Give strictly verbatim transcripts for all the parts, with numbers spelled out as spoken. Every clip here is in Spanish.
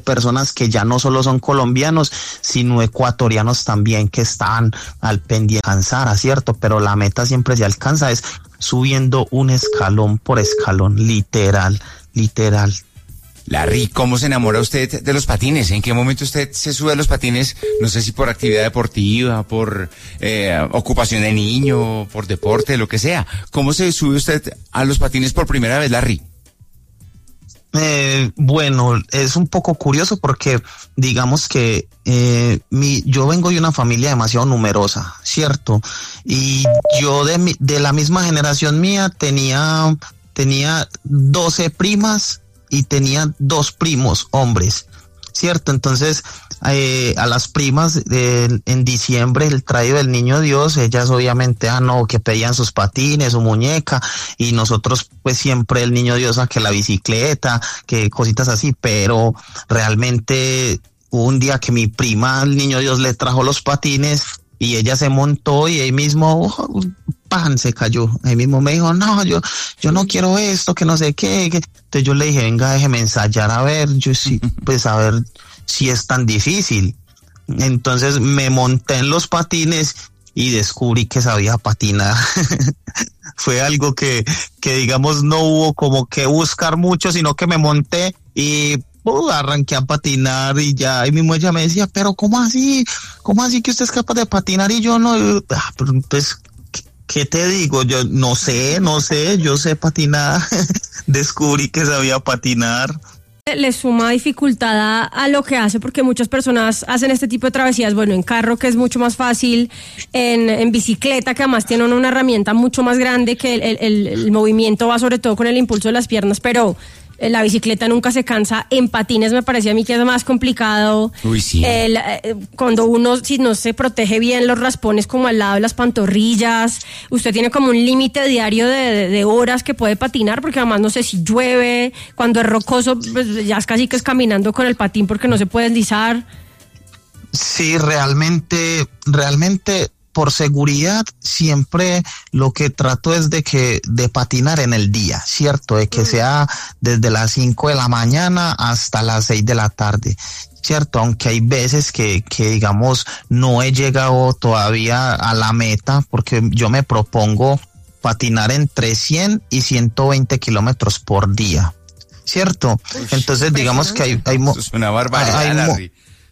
personas que ya no solo son colombianos, sino ecuatorianos también que están al pendiente de alcanzar, ¿cierto? Pero la meta siempre se alcanza, es subiendo un escalón por escalón, literal, literal. Larry, ¿cómo se enamora usted de los patines? ¿En qué momento usted se sube a los patines? No sé si por actividad deportiva, por eh, ocupación de niño, por deporte, lo que sea. ¿Cómo se sube usted a los patines por primera vez, Larry? Eh, bueno, es un poco curioso porque digamos que eh, mi, yo vengo de una familia demasiado numerosa, ¿cierto? Y yo de, mi, de la misma generación mía tenía, tenía doce primas y tenía dos primos hombres, ¿cierto? Entonces, eh, a las primas eh, en diciembre, el traído del niño Dios, ellas obviamente, ah, no, que pedían sus patines, su muñeca, y nosotros, pues siempre el niño Dios, a que la bicicleta, que cositas así, pero realmente hubo un día que mi prima, el niño Dios, le trajo los patines y ella se montó y ahí mismo, oh, pan, se cayó. Ahí mismo me dijo, no, yo, yo no quiero esto, que no sé qué, que... Entonces yo le dije, venga, déjeme ensayar a ver, yo sí, pues a ver si es tan difícil. Entonces me monté en los patines y descubrí que sabía patinar. Fue algo que, que digamos no hubo como que buscar mucho, sino que me monté y uh, arranqué a patinar y ya, ahí mismo ella me decía, pero ¿cómo así? ¿Cómo así que usted es capaz de patinar y yo no? Y, ah, pero pues, ¿qué te digo? Yo no sé, no sé, yo sé patinar. Descubrí que sabía patinar. Le suma dificultad a, a lo que hace, porque muchas personas hacen este tipo de travesías, bueno, en carro, que es mucho más fácil, en, en bicicleta, que además tiene una herramienta mucho más grande, que el, el, el movimiento va sobre todo con el impulso de las piernas, pero la bicicleta nunca se cansa. En patines me parece a mí que es más complicado. Uy, sí. El, eh, cuando uno, si no se protege bien los raspones como al lado de las pantorrillas, usted tiene como un límite diario de, de, de horas que puede patinar, porque además no sé si llueve, cuando es rocoso, pues ya es casi que es caminando con el patín porque no se puede deslizar. Sí, realmente, realmente... Por seguridad, siempre lo que trato es de que de patinar en el día, ¿cierto? De que sea desde las cinco de la mañana hasta las seis de la tarde, ¿cierto? Aunque hay veces que, que digamos, no he llegado todavía a la meta, porque yo me propongo patinar entre cien y ciento veinte kilómetros por día, ¿cierto? Uy, entonces, digamos que hay... hay Eso es una barbaridad, Larry.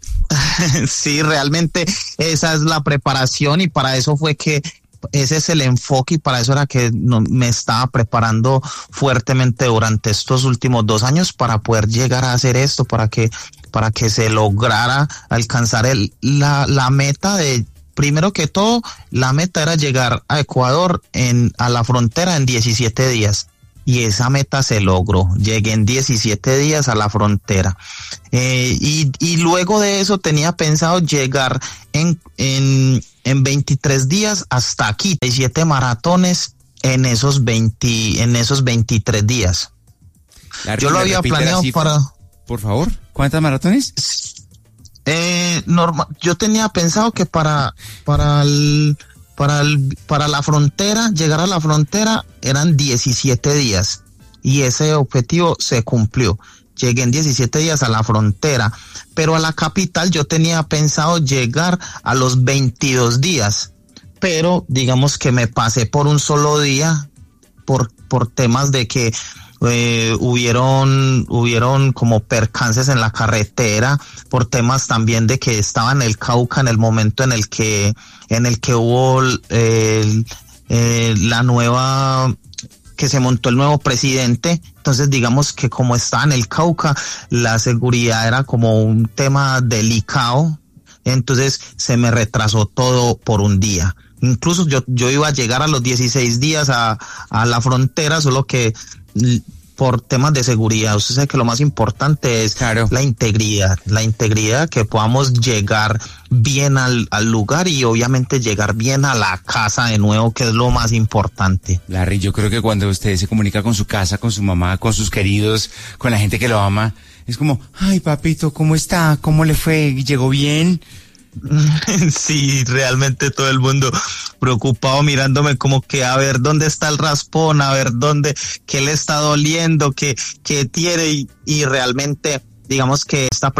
Sí, realmente esa es la preparación y para eso fue que ese es el enfoque y para eso era que no, me estaba preparando fuertemente durante estos últimos dos años para poder llegar a hacer esto, para que para que se lograra alcanzar el la la meta de, primero que todo, la meta era llegar a Ecuador en a la frontera en diecisiete días. Y esa meta se logró, llegué en diecisiete días a la frontera. Eh, y, y luego de eso tenía pensado llegar en, en, en veintitrés días hasta aquí, diecisiete maratones en esos veinte, en esos veintitrés días. Larry, yo lo había planeado para... Por favor, ¿cuántas maratones? Eh, normal, yo tenía pensado que para, para el... Para, el, para la frontera, llegar a la frontera eran diecisiete días y ese objetivo se cumplió. Llegué en diecisiete días a la frontera, pero a la capital yo tenía pensado llegar a los veintidós días, pero digamos que me pasé por un solo día por, por temas de que Eh, hubieron hubieron como percances en la carretera, por temas también de que estaba en el Cauca en el momento en el que en el que hubo eh, eh, la nueva que se montó el nuevo presidente. Entonces digamos que como estaba en el Cauca, la seguridad era como un tema delicado, entonces se me retrasó todo por un día. Incluso yo yo iba a llegar a los dieciséis días a, a la frontera, solo que por temas de seguridad, usted sabe que lo más importante es claro. la integridad, la integridad, que podamos llegar bien al, al lugar y obviamente llegar bien a la casa de nuevo, que es lo más importante. Larry, yo creo que cuando usted se comunica con su casa, con su mamá, con sus queridos, con la gente que lo ama, es como, ay papito, ¿cómo está? ¿Cómo le fue? ¿Llegó bien? Sí, realmente todo el mundo preocupado mirándome como que a ver dónde está el raspón, a ver dónde, qué le está doliendo, qué, qué tiene y, y realmente digamos que esta